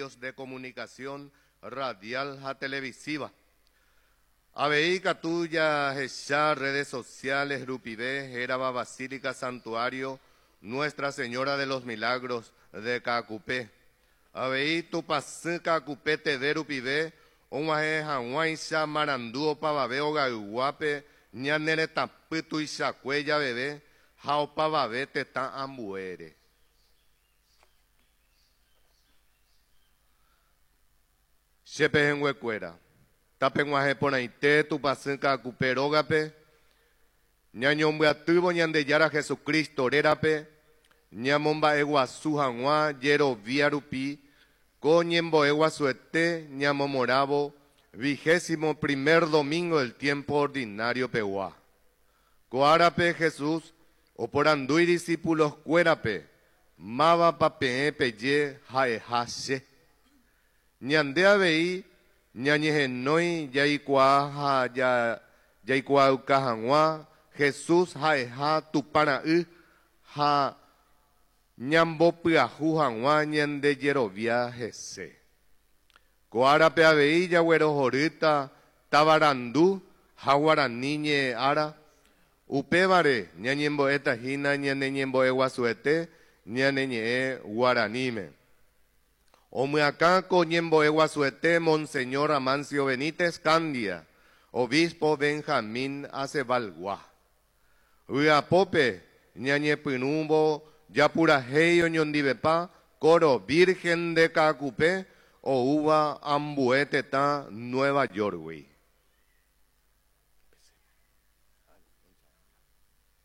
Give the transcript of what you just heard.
medios de comunicación radial y televisiva. Aveica tuya, echar redes sociales, Rupivé, Éraba Basílica Santuario, Nuestra Señora de los Milagros de Cacupé. Aveí tu pasé Cacupé te de Rupivé, Omahe Hawaisha Marandúo Pavaveo Gauape, Ñanere Tapitu y Chacuella Bebé, Jao Pavavé te ta ambuere. Chepe en huecuera. Tapenguaje ponaite tu pasenca cuperógape, ñañombe atubo ñandeyara Jesucristo rerape, ñamomba eguazú janua, yero viarupi, coñembo eguazuete, ñamomorabo, 21º domingo del tiempo ordinario pehuá. Coárape Jesús, o por andui discípulos cuérape, maba pape peye jaejache. Ñandea veí, ñañejenoi yaikuaja yaikuaucajangua Jesús jaeja tuparaí ja ñambopyaju jangua ñande yerovia jese. Coárape avei jaguerohoryta tavarandu jaguaraniñe ara upévare ñañembo'etahína ñande ñembo'eguasuete ñaneñe'ẽ guaraníme. Omuacá ñembo'e guasuete Monseñor Amancio Benítez Candia, obispo Benjamín Acebalguá. Uyapope ñañepynúmbo yapurahei oñondivepa coro Virgen de Cacupé o uva ambueteta Nueva York.